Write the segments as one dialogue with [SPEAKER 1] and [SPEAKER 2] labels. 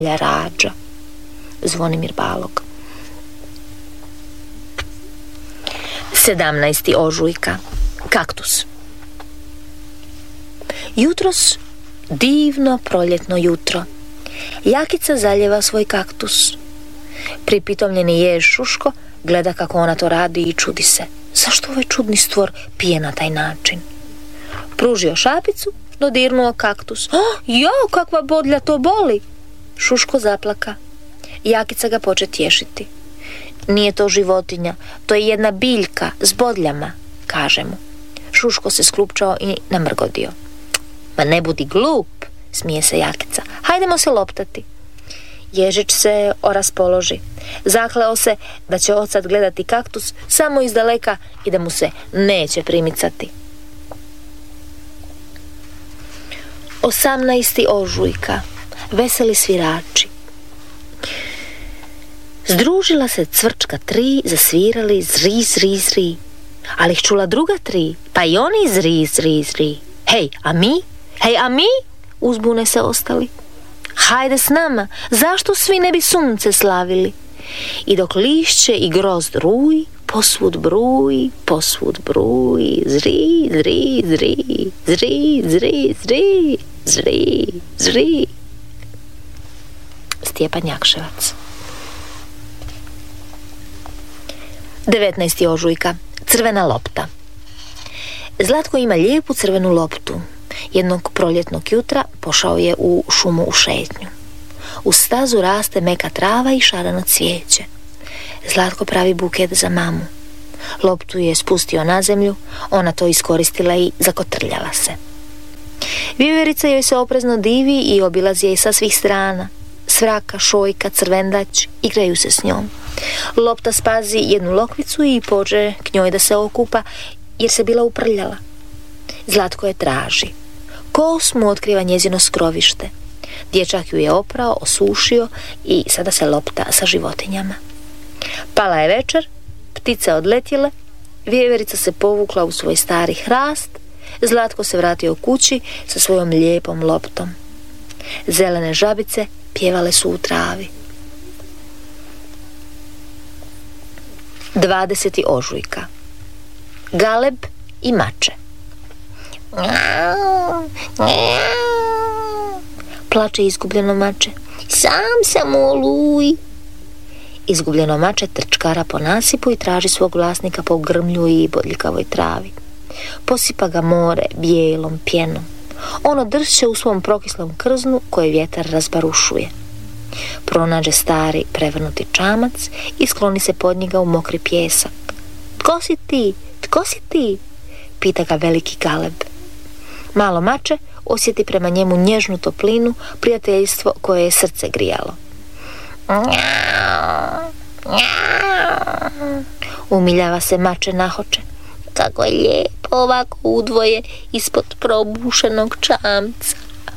[SPEAKER 1] Rađa. Zvonimir Balog. 17. ožujka. Kaktus. Jutros, divno proljetno jutro. Jakica zaljeva svoj kaktus. Pripitomljeni jež Šuško gleda kako ona to radi i čudi se. Zašto ovaj čudni stvor pije na taj način? Pružio šapicu, dodirnuo kaktus. Jao, kakva bodlja, to boli! Šuško zaplaka. Jakica ga poče tješiti. Nije to životinja, to je jedna biljka s bodljama, kaže mu. Šuško se sklupčao i namrgodio. Ma ne budi glup, smije se Jakica. Hajdemo se loptati. Ježić se oraspoloži. Zakleo se da će odsad gledati kaktus samo iz daleka i da mu se neće primicati. 18. ožujka. Veseli svirači. Združila se cvrčka 3, zasvirali zri, zri, zri. Ali ih čula druga 3, pa i oni zri, zri, zri. Hej, a mi? Hej, a mi? Uzbune se ostali. Hajde s nama, zašto svi ne bi sunce slavili? I dok lišće i grozd ruji, posvud bruji, zri, zri, zri, zri, zri, zri, zri, zri. Stjepan Jakševac. 19. ožujka. Crvena lopta. Zlatko ima lijepu crvenu loptu. Jednog proljetnog jutra pošao je u šumu u šetnju. U stazu raste meka trava i šareno cvijeće. Zlatko pravi buket za mamu. Loptu je spustio na zemlju, ona to iskoristila i zakotrljala se. Vijeverica joj se oprezno divi i obilazi je sa svih strana. Svraka, šojka, crvendać igraju se s njom. Lopta spazi jednu lokvicu i pođe k njoj da se okupa jer se bila uprljala. Zlatko je traži. Kos mu otkriva njezino skrovište. Dječak ju je oprao, osušio i sada se lopta sa životinjama. Pala je večer, ptice odletjele, vijeverica se povukla u svoj stari hrast, Zlatko se vratio kući sa svojom lijepom loptom. Zelene žabice pjevale su u travi. 20. ožujka. Galeb i mače. Plače izgubljeno mače. Sam u oluji. Izgubljeno mače trčkara po nasipu i traži svog vlasnika po grmlju i bodljikavoj travi. Posipa ga more bijelom pjenom. Ono dršće u svom prokislom krznu koje vjetar razbarušuje. Pronađe stari prevrnuti čamac i skloni se pod njega u mokri pjesak. Tko si ti? Tko si ti? Pita ga veliki Galeb. Malo mače osjeti prema njemu nježnu toplinu, prijateljstvo koje je srce grijalo. Umiljava se mače nahoče. Kako je lijepo ovako udvoje ispod probušenog čamca.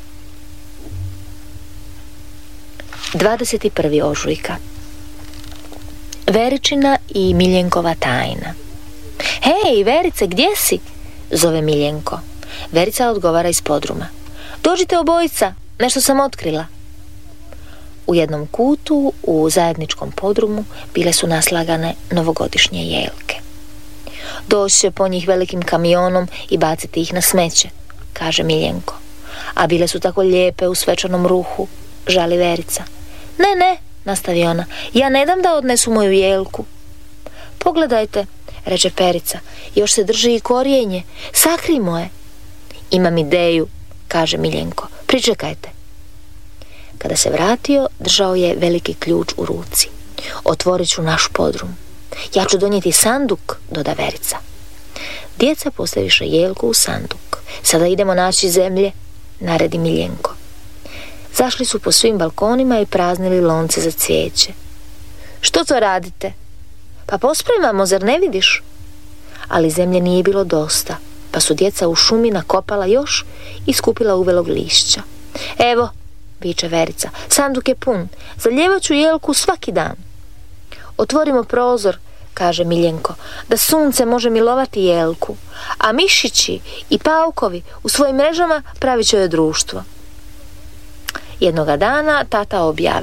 [SPEAKER 1] 21. ožujka. Veričina i Miljenkova tajna. Hej, Verice, gdje si? Zove Miljenko. Verica odgovara iz podruma. Dođite obojica, nešto sam otkrila. U jednom kutu, u zajedničkom podrumu, bile su naslagane novogodišnje jelke. Doći će po njih velikim kamionom i baciti ih na smeće, kaže Miljenko. A bile su tako lijepe u svečanom ruhu, žali Verica. Ne, nastavi ona, ja ne dam da odnesu moju jelku. Pogledajte, reče Perica, još se drži i korijenje, sakrijmo je. Imam ideju, kaže Miljenko, pričekajte. Kada se vratio, držao je veliki ključ u ruci. Otvorit ću naš podrum. Ja ću donijeti sanduk, doda Verica. Djeca postaviše jelku u sanduk. Sada idemo naći zemlje, naredi Miljenko. Zašli su po svim balkonima i praznili lonce za cvijeće. Što to radite? Pa pospremamo, zar ne vidiš? Ali zemlje nije bilo dosta, pa su djeca u šumi nakopala još i skupila uvelog lišća. Evo, viče Verica, sanduk je pun, zaljevat ću jelku svaki dan. Otvorimo prozor, kaže Miljenko, da sunce može milovati jelku, a mišići i paukovi u svojim mrežama pravit će joj društvo. Jednoga dana tata objavi: